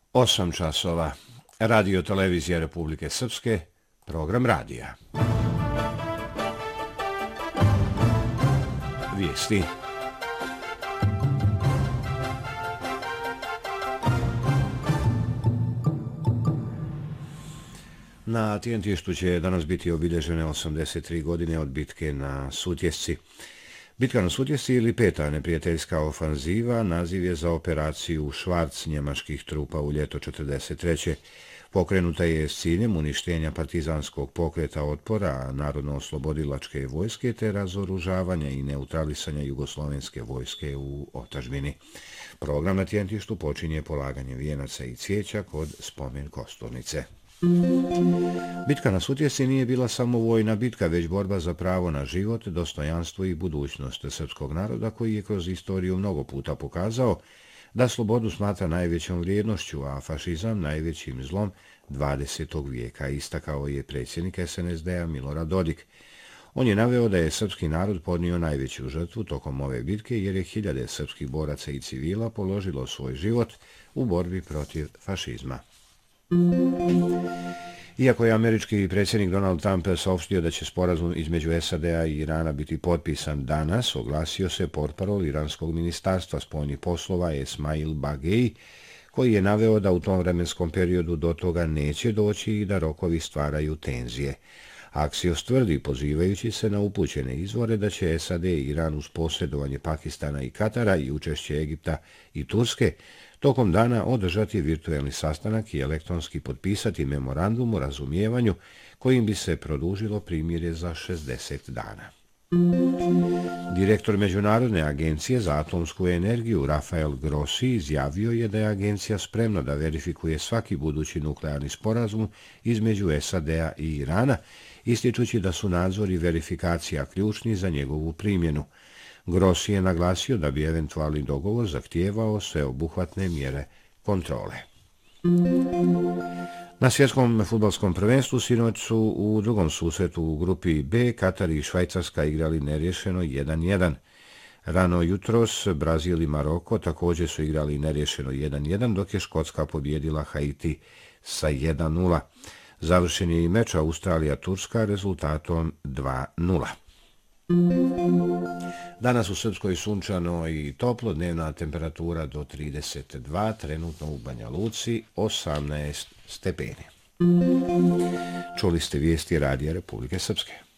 8 časova. Radio Televizija Republike Srpske, program radija. Vijesti. Na Tijentištu će danas biti obilježene 83 godine od bitke na Sutjesci. Bitka na Sutjesci ili peta neprijateljska ofanziva naziv je za operaciju Švarc njemačkih trupa u ljeto 1943. Pokrenuta je s ciljem uništenja partizanskog pokreta otpora Narodno-oslobodilačke vojske te razoružavanja i neutralisanja jugoslovenske vojske u otadžbini. Program na Tijentištu počinje polaganjem vijenaca i cvijeća kod spomen kosturnice. Bitka na Sutjesci nije bila samo vojna bitka, već borba za pravo na život, dostojanstvo i budućnost srpskog naroda koji je kroz istoriju mnogo puta pokazao da slobodu smatra najvećom vrijednošću, a fašizam najvećim zlom 20. vijeka, istakao je predsjednik SNSD-a Milorad Dodik. On je naveo da je srpski narod podnio najveću žrtvu tokom ove bitke jer je hiljade srpskih boraca i civila položilo svoj život u borbi protiv fašizma. Iako je američki predsjednik Donald Trump saopštio da će sporazum između SAD-a i Irana biti potpisan danas, oglasio se portparol iranskog ministarstva spoljnih poslova Esmail Bagei, koji je naveo da u tom vremenskom periodu do toga neće doći i da rokovi stvaraju tenzije. Axios tvrdi, pozivajući se na upućene izvore, da će SAD i Iran uz posredovanje Pakistana i Katara i učešće Egipta i Turske tokom dana održati virtuelni sastanak i elektronski potpisati memorandum o razumijevanju kojim bi se produžilo primirje za 60 dana. Direktor Međunarodne agencije za atomsku energiju Rafael Grossi izjavio je da je agencija spremna da verifikuje svaki budući nuklearni sporazum između SAD-a i Irana, ističući da su nadzor i verifikacija ključni za njegovu primjenu. Grossi je naglasio da bi eventualni dogovor zahtijevao sveobuhvatne mjere kontrole. Na svjetskom fudbalskom prvenstvu sinoć su u drugom susretu u grupi B Katar i Švajcarska igrali neriješeno 1-1. Rano jutros Brazil i Maroko također su igrali neriješeno 1-1, dok je Škotska pobjedila Haiti sa 1-0. Završen je i meč Australija-Turska rezultatom 2-0. Danas u Srpskoj sunčano i toplo, dnevna temperatura do 32, trenutno u Banja Luci 18 stepeni. Čuli ste vijesti Radija Republike Srpske.